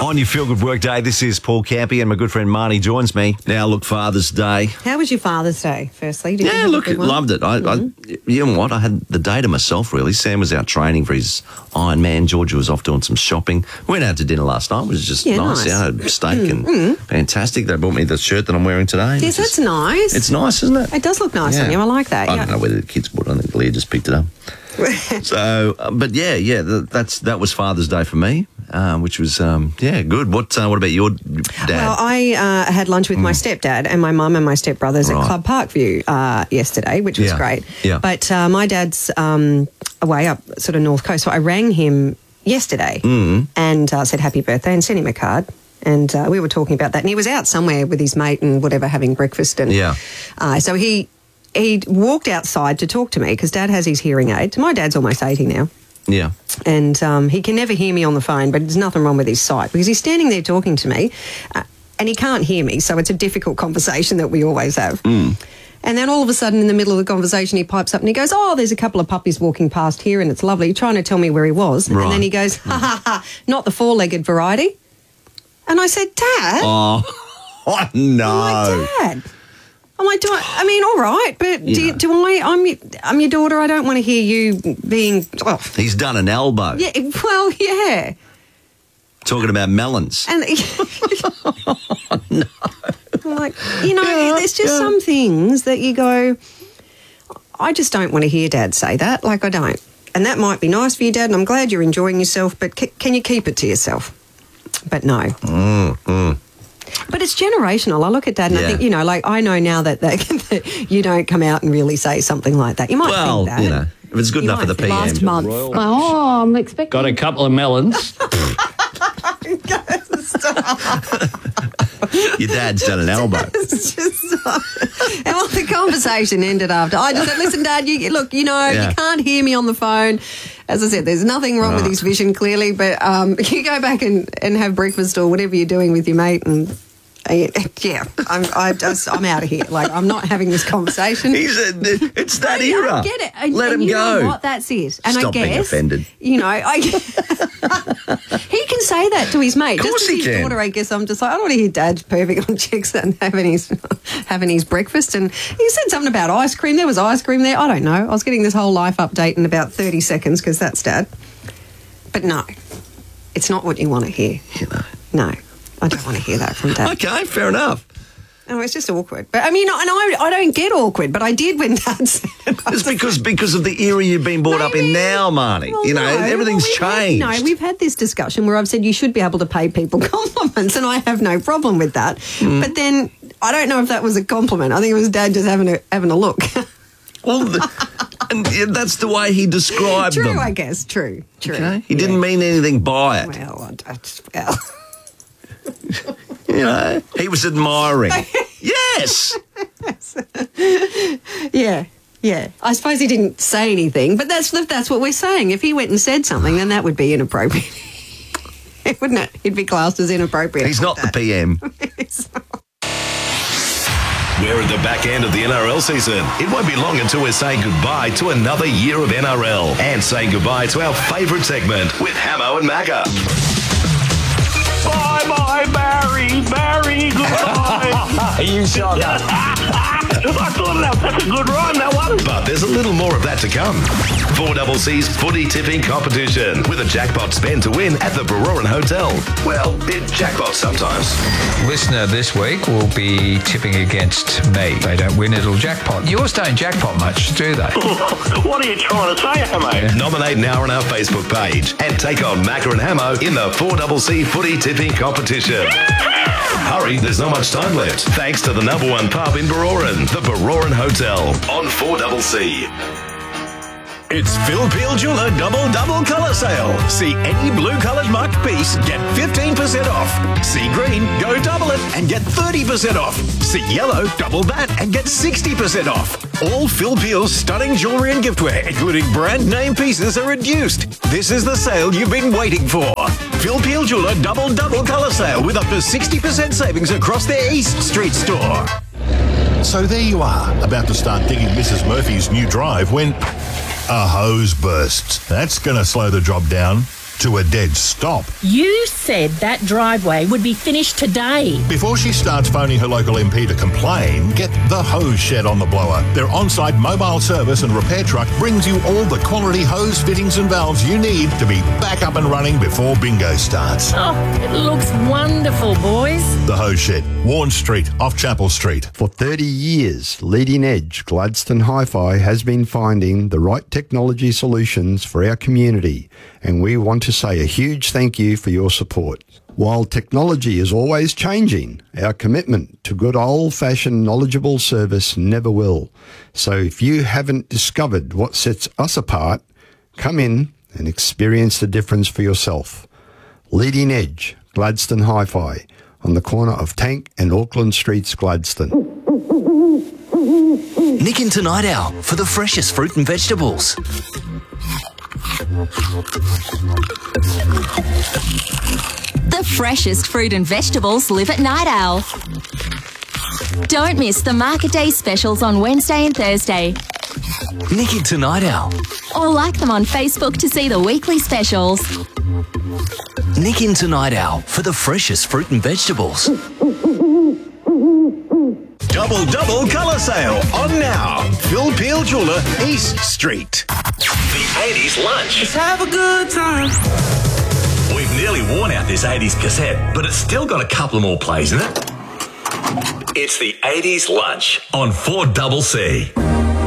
On your Feel Good Work Day, this is Paul Campy and my good friend Marnie joins me. Now, look, Father's Day. How was your Father's Day, firstly? Did you have a good one? Loved it. I, you know what? I had the day to myself, really. Sam was out training for his Ironman. Georgia was off doing some shopping. Went out to dinner last night. It was just nice. Yeah, I had steak and fantastic. They bought me the shirt that I'm wearing today. Yes, that's nice. It's nice, isn't it? It does look nice on you. I like that. I don't know whether the kids bought it. I think Leah just picked it up. So, but that was Father's Day for me, which was good. What about your dad? Well, I had lunch with my stepdad and my mum and my stepbrothers at Club Parkview yesterday, which was great. Yeah. But my dad's away up sort of North Coast, so I rang him yesterday and said happy birthday and sent him a card. And we were talking about that, and he was out somewhere with his mate and whatever having breakfast, and so he walked outside to talk to me because Dad has his hearing aids. My dad's almost 80 now. Yeah. And he can never hear me on the phone, but there's nothing wrong with his sight because he's standing there talking to me and he can't hear me, so it's a difficult conversation that we always have. And then all of a sudden in the middle of the conversation he pipes up and he goes, oh, there's a couple of puppies walking past here and it's lovely, trying to tell me where he was. Right. And then he goes, ha, ha, ha, not the four-legged variety. And I said, Dad? Oh no. I'm like, Dad. I'm like, all right, but I'm your daughter. I don't want to hear you being... Oh. He's done an elbow. Yeah, well, yeah. Talking about melons. And no. I'm like, there's just some things that you go, I just don't want to hear Dad say that. Like, I don't. And that might be nice for you, Dad, and I'm glad you're enjoying yourself, but can you keep it to yourself? But no. But it's generational. I look at Dad and I think, I know now that you don't come out and really say something like that. You might think that. If it's good enough for the PM. Last month. Oh, I'm expecting. Got a couple of melons. Your dad's done an elbow. It's just and well, the conversation ended after. I just said, listen, Dad, you can't hear me on the phone. As I said, there's nothing wrong with his vision, clearly, but you go back and have breakfast or whatever you're doing with your mate and... I'm out of here. Like, I'm not having this conversation. It's that era. I get it. Let him go. Know what? That's it. And Stop being offended. He can say that to his mate. Of course just as his daughter, I guess I'm just like, I don't want to hear Dad's perfect on chicks and having his breakfast. And he said something about ice cream. There was ice cream there. I don't know. I was getting this whole life update in about 30 seconds because that's Dad. But no, it's not what you want to hear. No. I don't want to hear that from Dad. Okay, fair enough. No, it's just awkward. But I mean, I don't get awkward, but I did when Dad said it. It's because of the era you've been brought up in now, Marnie. Well, everything's changed. We've had this discussion where I've said you should be able to pay people compliments, and I have no problem with that. But then I don't know if that was a compliment. I think it was Dad just having a look. Well, and that's the way he described them. True, I guess. True. Okay? He didn't mean anything by it. Well, he was admiring. Yes. Yeah. I suppose he didn't say anything, but that's what we're saying. If he went and said something, then that would be inappropriate. Wouldn't it? He'd be classed as inappropriate. He's not the PM. We're at the back end of the NRL season. It won't be long until we're saying goodbye to another year of NRL and saying goodbye to our favourite segment with Hamo and Macca. Bye, Barry, goodbye. You shot I thought that's a good rhyme, that one. But there's a little more of that to come. 4CC's footy tipping competition with a jackpot spend to win at the Baroran Hotel. Well, it jackpots sometimes. Listener this week will be tipping against me. They don't win, it'll jackpot. Yours don't jackpot much, do they? What are you trying to say, Hamo? Nominate now on our Facebook page and take on Macca and Hamo in the 4CC footy tipping competition. Hurry, there's not much time left. Thanks to the #1 pub in Baroran, the Baroran Hotel on 4CC. It's Phil Peel Jeweller Double Colour Sale. See any blue-coloured marked piece, get 15% off. See green, go double it and get 30% off. See yellow, double that and get 60% off. All Phil Peel's stunning jewellery and giftware, including brand name pieces, are reduced. This is the sale you've been waiting for. Phil Peel Jeweller Double Colour Sale with up to 60% savings across their East Street store. So there you are, about to start digging Mrs. Murphy's new drive when a hose bursts. That's going to slow the job down. to a dead stop. You said that driveway would be finished today. Before she starts phoning her local MP to complain, get the Hose Shed on the blower. Their on-site mobile service and repair truck brings you all the quality hose fittings and valves you need to be back up and running before bingo starts. Oh, it looks wonderful, boys. The Hose Shed, Warren Street, off Chapel Street. For 30 years, Leading Edge Gladstone Hi-Fi has been finding the right technology solutions for our community, and we want to say a huge thank you for your support. While technology is always changing, our commitment to good old-fashioned knowledgeable service never will. So if you haven't discovered what sets us apart, come in and experience the difference for yourself. Leading Edge Gladstone Hi-Fi on the corner of Tank and Auckland Streets, Gladstone. Nick into Night Owl for the freshest fruit and vegetables. The freshest fruit and vegetables live at Night Owl. Don't miss the Market Day specials on Wednesday and Thursday. Nick into Night Owl. Or like them on Facebook to see the weekly specials. Nick into Night Owl for the freshest fruit and vegetables. Double colour sale on now. Phil Peel Jeweller, East Street. The 80s lunch. Let's have a good time. We've nearly worn out this 80s cassette, but it's still got a couple of more plays in it. It's the 80s lunch on 4CC.